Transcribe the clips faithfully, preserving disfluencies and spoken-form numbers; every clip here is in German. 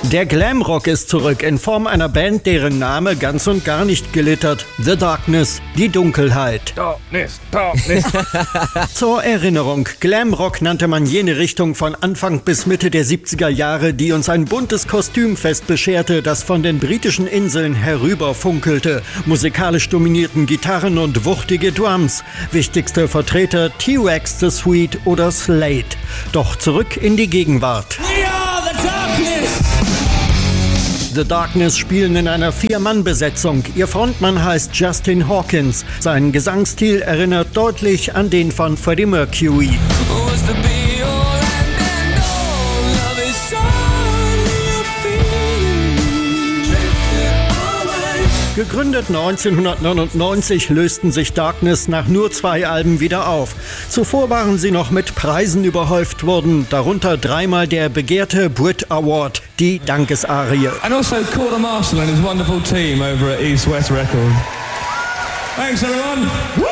Der Glamrock ist zurück in Form einer Band, deren Name ganz und gar nicht glittert. The Darkness, die Dunkelheit. Darkness, Darkness. Zur Erinnerung, Glamrock nannte man jene Richtung von Anfang bis Mitte der siebziger Jahre, die uns ein buntes Kostümfest bescherte, das von den britischen Inseln herüberfunkelte. Musikalisch dominierten Gitarren und wuchtige Drums. Wichtigste Vertreter T-Rex, The Sweet oder Slade. Doch zurück in die Gegenwart. We are the Darkness! The Darkness spielen in einer Vier-Mann-Besetzung. Ihr Frontmann heißt Justin Hawkins. Sein Gesangsstil erinnert deutlich an den von Freddie Mercury. Gegründet neunzehnhundertneunundneunzig lösten sich Darkness nach nur zwei Alben wieder auf. Zuvor waren sie noch mit Preisen überhäuft worden, darunter dreimal der begehrte Brit Award, die Dankesarie. And also Corder Marshall and his wonderful team over at East West Records. Thanks everyone.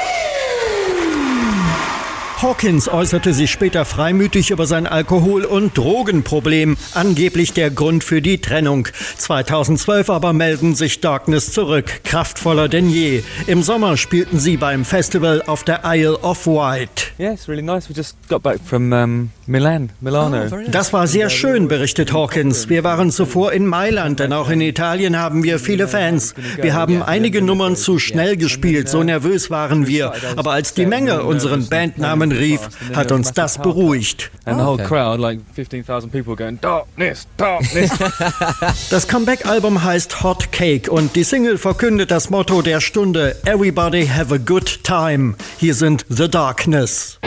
Hawkins äußerte sich später freimütig über sein Alkohol- und Drogenproblem, angeblich der Grund für die Trennung. zweitausendzwölf aber melden sich Darkness zurück, kraftvoller denn je. Im Sommer spielten sie beim Festival auf der Isle of Wight. Yeah, it's really nice. We just got back from um, Milan, Milano. Oh, Das war sehr schön, berichtet Hawkins. Wir waren zuvor in Mailand, denn auch in Italien haben wir viele Fans. Wir haben einige Nummern zu schnell gespielt, so nervös waren wir. Aber als die Menge unseren Bandnamen rief, hat uns das beruhigt. And the whole crowd, like fifteen thousand people going, Darkness, Darkness. Das Comeback-Album heißt Hot Cake und die Single verkündet das Motto der Stunde: Everybody have a good time. Hier sind The Darkness.